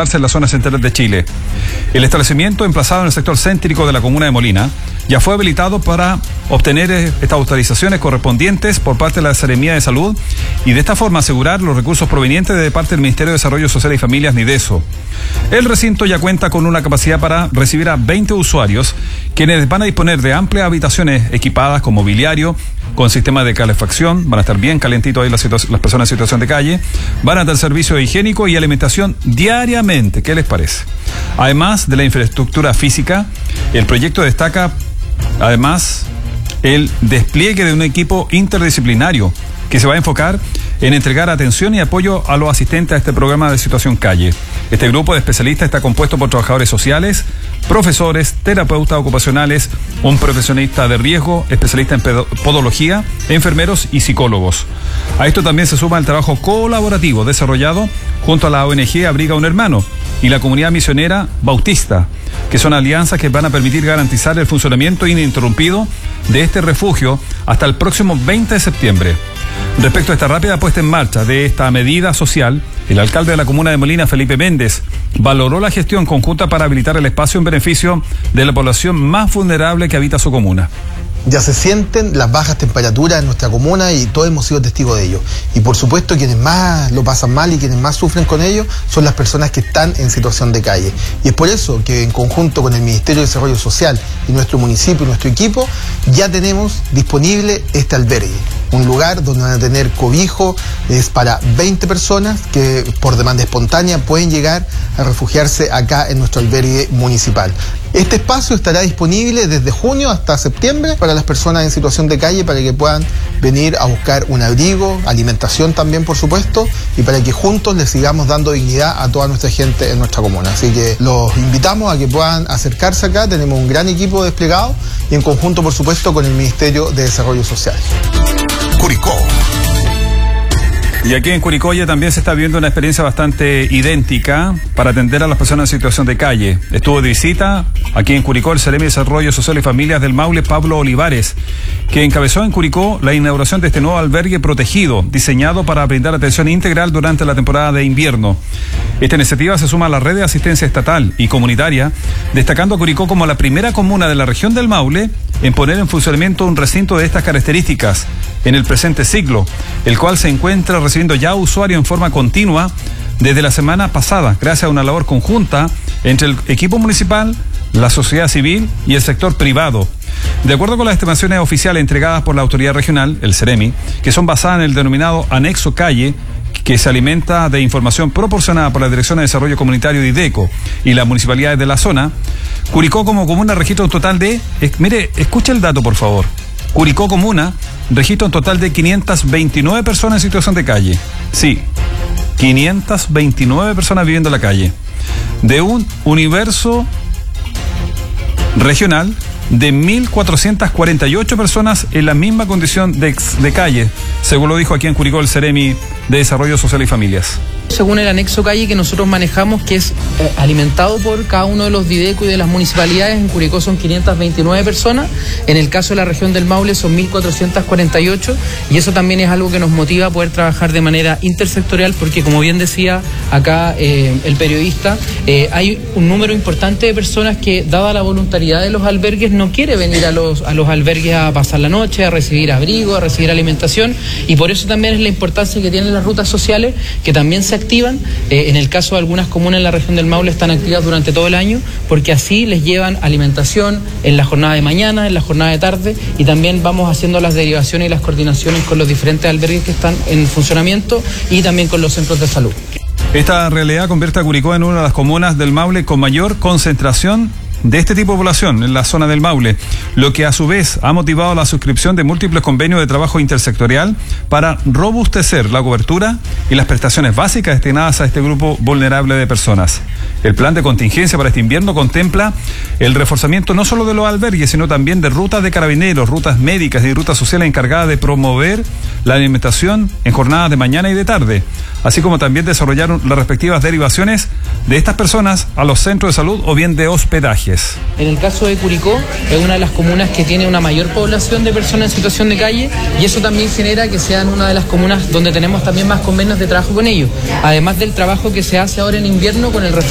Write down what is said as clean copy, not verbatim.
implantarse en la zona central de Chile. El establecimiento, emplazado en el sector céntrico de la comuna de Molina, ya fue habilitado para obtener estas autorizaciones correspondientes por parte de la Seremía de Salud y de esta forma asegurar los recursos provenientes de parte del Ministerio de Desarrollo Social y Familias, NIDESO. El recinto ya cuenta con una capacidad para recibir a 20 usuarios, quienes van a disponer de amplias habitaciones equipadas con mobiliario, con sistema de calefacción, van a estar bien calentitos ahí las personas en situación de calle, van a tener servicio higiénico y alimentación diariamente. ¿Qué les parece? Además de la infraestructura física, el proyecto destaca además el despliegue de un equipo interdisciplinario que se va a enfocar en entregar atención y apoyo a los asistentes a este programa de situación calle. Este grupo de especialistas está compuesto por trabajadores sociales, profesores, terapeutas ocupacionales, un profesionista de riesgo, especialista en podología, enfermeros y psicólogos. A esto también se suma el trabajo colaborativo desarrollado junto a la ONG Abriga un Hermano y la comunidad misionera Bautista, que son alianzas que van a permitir garantizar el funcionamiento ininterrumpido de este refugio hasta el próximo 20 de septiembre. Respecto a esta rápida puesta en marcha de esta medida social, el alcalde de la comuna de Molina, Felipe Méndez, valoró la gestión conjunta para habilitar el espacio en beneficio de la población más vulnerable que habita su comuna. Ya se sienten las bajas temperaturas en nuestra comuna y todos hemos sido testigos de ello. Y por supuesto quienes más lo pasan mal y quienes más sufren con ello son las personas que están en situación de calle. Y es por eso que en conjunto con el Ministerio de Desarrollo Social y nuestro municipio y nuestro equipo ya tenemos disponible este albergue. Un lugar donde van a tener cobijo, es para 20 personas que por demanda espontánea pueden llegar a refugiarse acá en nuestro albergue municipal. Este espacio estará disponible desde junio hasta septiembre para las personas en situación de calle, para que puedan venir a buscar un abrigo, alimentación también por supuesto, y para que juntos les sigamos dando dignidad a toda nuestra gente en nuestra comuna. Así que los invitamos a que puedan acercarse acá, tenemos un gran equipo desplegado y en conjunto por supuesto con el Ministerio de Desarrollo Social. Curicó. Y aquí en Curicoya también se está viendo una experiencia bastante idéntica para atender a las personas en situación de calle. Estuvo de visita aquí en Curicó el Seremi de Desarrollo Social y Familias del Maule, Pablo Olivares, que encabezó en Curicó la inauguración de este nuevo albergue protegido, diseñado para brindar atención integral durante la temporada de invierno. Esta iniciativa se suma a la red de asistencia estatal y comunitaria, destacando a Curicó como la primera comuna de la región del Maule en poner en funcionamiento un recinto de estas características en el presente siglo, el cual se encuentra recibiendo ya usuarios en forma continua desde la semana pasada, gracias a una labor conjunta entre el equipo municipal, la sociedad civil y el sector privado. De acuerdo con las estimaciones oficiales entregadas por la autoridad regional, el Seremi, que son basadas en el denominado anexo calle, que se alimenta de información proporcionada por la Dirección de Desarrollo Comunitario de IDECO y las municipalidades de la zona, Curicó como comuna registra un total de, mire, escucha el dato por favor, Curicó comuna registra un total de 529 personas en situación de calle. Sí, 529 personas viviendo en la calle. De un universo regional de 1.448 personas en la misma condición de calle, según lo dijo aquí en Curicó el Seremi de Desarrollo Social y Familias. Según el anexo calle que nosotros manejamos, que es alimentado por cada uno de los DIDECO y de las municipalidades, en Curicó son 529 personas, en el caso de la región del Maule son 1.448, y eso también es algo que nos motiva a poder trabajar de manera intersectorial, porque como bien decía acá el periodista, hay un número importante de personas que, dada la voluntariedad de los albergues, no quiere venir a los albergues a pasar la noche, a recibir abrigo, a recibir alimentación, y por eso también es la importancia que tienen las rutas sociales, que también se activan. En el caso de algunas comunas en la región del Maule están activas durante todo el año, porque así les llevan alimentación en la jornada de mañana, en la jornada de tarde, y también vamos haciendo las derivaciones y las coordinaciones con los diferentes albergues que están en funcionamiento y también con los centros de salud. Esta realidad convierte a Curicó en una de las comunas del Maule con mayor concentración de este tipo de población en la zona del Maule, lo que a su vez ha motivado la suscripción de múltiples convenios de trabajo intersectorial para robustecer la cobertura y las prestaciones básicas destinadas a este grupo vulnerable de personas. El plan de contingencia para este invierno contempla el reforzamiento no solo de los albergues, sino también de rutas de carabineros, rutas médicas y rutas sociales encargadas de promover la alimentación en jornadas de mañana y de tarde, así como también desarrollar las respectivas derivaciones de estas personas a los centros de salud o bien de hospedajes. En el caso de Curicó, es una de las comunas que tiene una mayor población de personas en situación de calle, y eso también genera que sean una de las comunas donde tenemos también más convenios de trabajo con ellos, además del trabajo que se hace ahora en invierno con el